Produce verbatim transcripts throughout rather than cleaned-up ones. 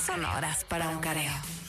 sonoras para un careo.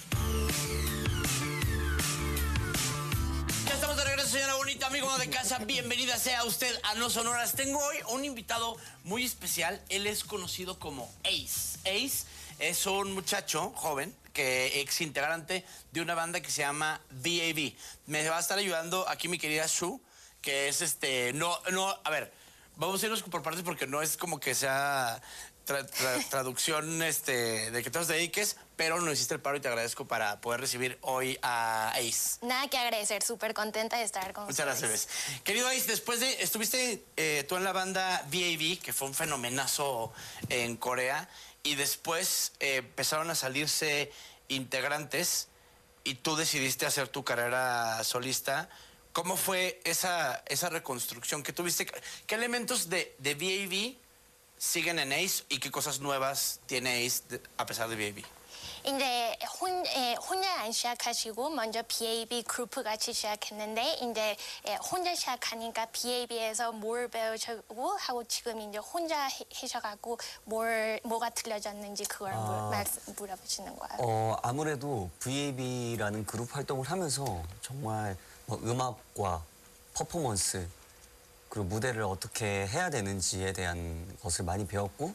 Ya estamos de regreso, señora bonita, amigo de casa. Bienvenida sea usted a No Sonoras. Tengo hoy un invitado muy especial. Él es conocido como Ace. Ace es un muchacho joven que ex integrante de una banda que se llama V A V. Me va a estar ayudando aquí mi querida Shu, que es este... No, no, a ver, vamos a irnos por partes porque no es como que sea... Tra tra traducción este, de que te os dediques, pero no hiciste el paro y te agradezco para poder recibir hoy a Ace. Nada que agradecer, súper contenta de estar con Muchas ustedes. gracias. Querido Ace, después de, estuviste eh, tú en la banda V A V, que fue un fenomenazo en Corea, y después eh, empezaron a salirse integrantes y tú decidiste hacer tu carrera solista. ¿Cómo fue esa, esa reconstrucción que tuviste? ¿Qué elementos de, de V A V siguen en Ace y qué cosas nuevas tiene Ace de, a pesar de V A V? 이제 혼, 에, 혼자 안 시작하시고 먼저 V A V 그룹 같이 시작했는데 이제 에, 혼자 시작하니까 V A V에서 뭘 배우시고 하고 지금 이제 혼자 해, 하셔가지고 뭘 뭐가 틀려졌는지 그걸 아, 물, 말씀 물어보시는 거예요. 어, 아무래도 V A V라는 그룹 활동을 하면서 정말 뭐 음악과 퍼포먼스 그리고 무대를 어떻게 해야 되는지에 대한 것을 많이 배웠고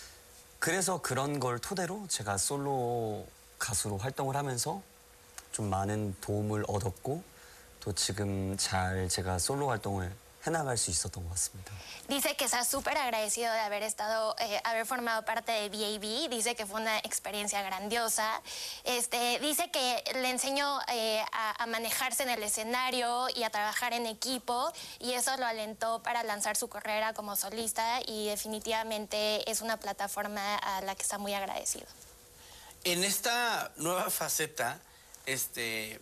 그래서 그런 걸 토대로 제가 솔로 가수로 활동을 하면서 좀 많은 도움을 얻었고 또 지금 잘 제가 솔로 활동을 해나갈 수 있었던 것 같습니다. Dice que está súper agradecido de haber estado, eh, haber formado parte de V A V. Dice que fue una experiencia grandiosa. Este, dice que le enseñó eh, a, a manejarse en el escenario y a trabajar en equipo y eso lo alentó para lanzar su carrera como solista y definitivamente es una plataforma a la que está muy agradecido. En esta nueva faceta, este...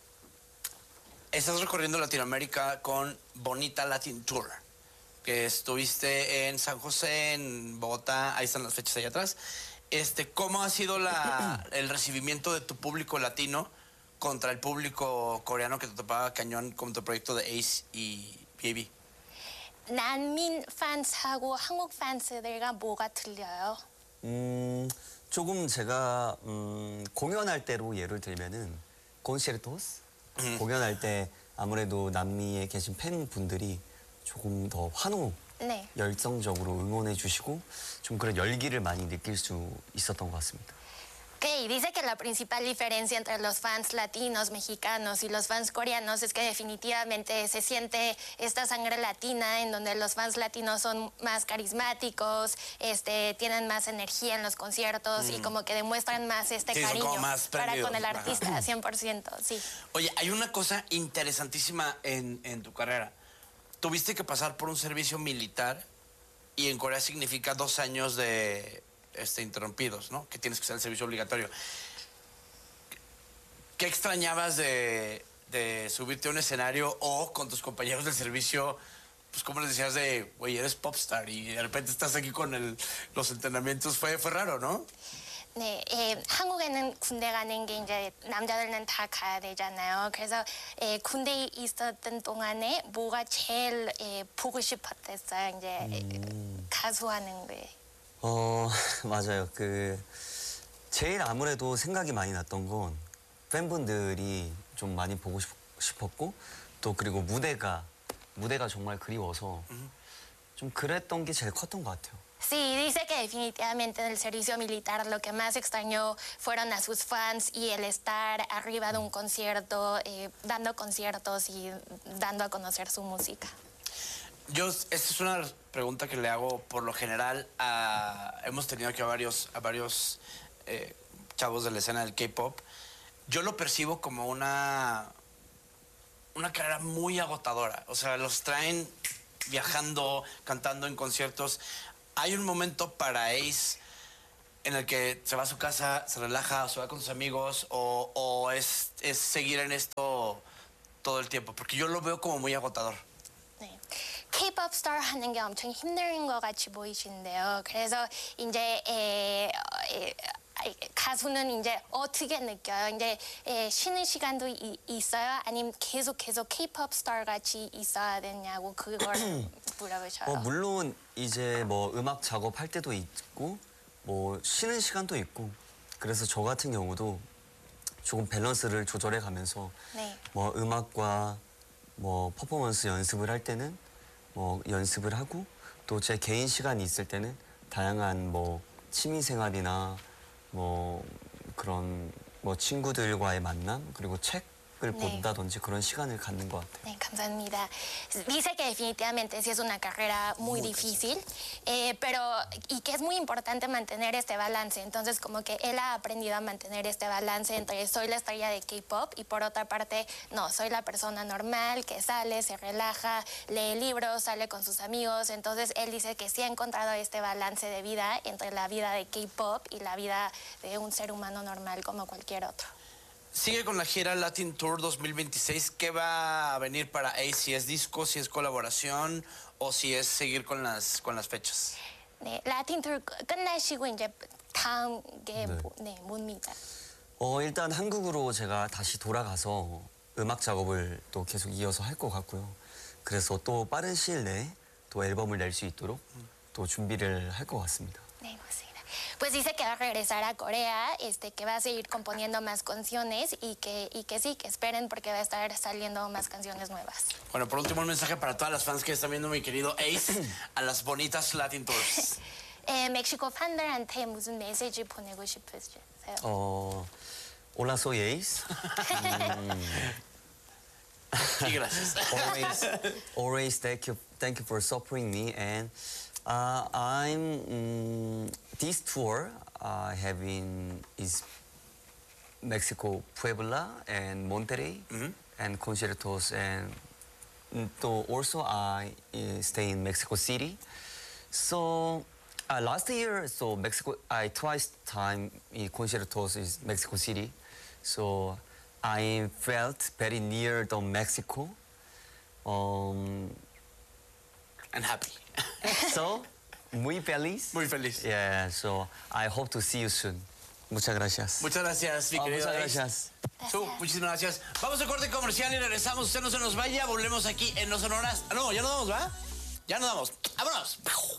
estás recorriendo Latinoamérica con Bonita Latin Tour, que estuviste en San José, en Bogotá, ahí están las fechas ahí atrás. Este, ¿cómo ha sido la, el recibimiento de tu público latino contra el público coreano que te topaba cañón con tu proyecto de Ace y V A V? 난민 팬스하고 한국 팬스들과 뭐가 틀려요? 음, 조금 제가 음, 공연할 때로 예를 들면은 콘체르토스 음. 공연할 때 아무래도 남미에 계신 팬분들이 조금 더 환호, 네. 열성적으로 응원해 주시고 좀 그런 열기를 많이 느낄 수 있었던 것 같습니다. Ok, dice que la principal diferencia entre los fans latinos, mexicanos y los fans coreanos es que definitivamente se siente esta sangre latina en donde los fans latinos son más carismáticos, este, tienen más energía en los conciertos mm. y como que demuestran más este sí, cariño más para con el artista, cien por ciento, sí. Oye, hay una cosa interesantísima en, en tu carrera. Tuviste que pasar por un servicio militar y en Corea significa dos años de... Este, interrumpidos, ¿no? Que tienes que hacer el servicio obligatorio. ¿Qué extrañabas de, de subirte a un escenario o con tus compañeros del servicio? Pues como les decías de, güey, eres popstar y de repente estás aquí con el, los entrenamientos. Fue, fue raro, ¿no? 네, 예, 한국에는 군대 가는 게 이제 남자들은 다 가야 되잖아요. 그래서 예, 군대에 있었던 동안에 뭐가 제일 예, 보고 싶었댔어요. 이제 음. 가수하는 게. 어, 맞아요. 그 제일 아무래도 생각이 많이 났던 건 팬분들이 좀 많이 보고 싶, 싶었고 또 그리고 무대가 무대가 정말 그리워서 좀 그랬던 게 제일 컸던 것 같아요. Sí, dice que definitivamente en el servicio militar lo que más extrañó fueron a sus fans y el estar arriba de un concierto, eh, dando conciertos y dando a conocer su música. Yo, esta es una pregunta que le hago por lo general a... Hemos tenido aquí a varios, a varios eh, chavos de la escena del K-pop. Yo lo percibo como una, una carrera muy agotadora. O sea, los traen viajando, cantando en conciertos. Hay un momento para Ace en el que se va a su casa, se relaja, o se va con sus amigos, o, o es, es seguir en esto todo el tiempo. Porque yo lo veo como muy agotador. 네. K-pop 스타 하는 게 엄청 힘든 것 같이 보이시는데요. 그래서 이제 에, 에, 가수는 이제 어떻게 느껴요? 이제 에, 쉬는 시간도 이, 있어요? 아니면 계속 계속 K-pop 스타 같이 있어야 되냐고 그걸 물어보셔요. 어, 물론 이제 뭐 음악 작업할 때도 있고 뭐 쉬는 시간도 있고 그래서 저 같은 경우도 조금 밸런스를 조절해 가면서 네. 뭐 음악과 뭐 퍼포먼스 연습을 할 때는 뭐 연습을 하고 또 제 개인 시간이 있을 때는 다양한 뭐 취미 생활이나 뭐 그런 뭐 친구들과의 만남 그리고 책을 네. 본다든지 그런 시간을 갖는 것 같아요. 네, 감사합니다. Dice que definitivamente sí es una carrera muy, muy difícil, eh, pero y que es muy importante mantener este balance. Entonces, como que él ha aprendido a mantener este balance entre soy la estrella de K-pop y por otra parte, no, soy la persona normal que sale, se relaja, lee libros, sale con sus amigos. Entonces, él dice que sí ha encontrado este balance de vida entre la vida de K-pop y la vida de un ser humano normal como cualquier otro. Sigue con la gira Latin Tour dos mil veintiséis. ¿Qué va a venir para Ace? ¿Si es disco, si es colaboración o si es seguir con las, con las fechas? 네, 라틴 투어 끝나시고 이제 다음 게 네. 뭐, 네, 뭡니까? 어, 일단 한국으로 제가 다시 돌아가서 음악 작업을 또 계속 이어서 할 것 같고요. 그래서 또 빠른 시일 내에 또 앨범을 낼 수 있도록 또 준비를 할 것 같습니다. 네, 맞습니다. Pues dice que va a regresar a Corea, este, que va a seguir componiendo más canciones y que, y que sí, que esperen porque va a estar saliendo más canciones nuevas. Bueno, por último, un mensaje para todas las fans que están viendo mi querido Ace a las bonitas Latin Tours. 에, 멕시코 팬들한테 무슨 메시지 보내고 싶으세요? 어, Hola, soy Ace. Y gracias. always, always thank you, thank you for supporting me. And uh, I'm um, this tour I have in is Mexico, Puebla and Monterrey, Mhm. and conciertos, and mm, to also I uh, stay in Mexico City. So uh, last year, so Mexico, I twice time in conciertos is Mexico City. So I felt very near to Mexico. Um, And happy. so, muy feliz. Muy feliz. Yeah, so I hope to see you soon. Muchas gracias. Muchas gracias, mi Oh, querido muchas Ace. gracias. Su, muchísimas gracias. Vamos a corte comercial y regresamos. Usted no se nos vaya. Volvemos aquí en No Sonoras. Ah, no, ya nos vamos, ¿va? Ya nos vamos. ¡Vámonos!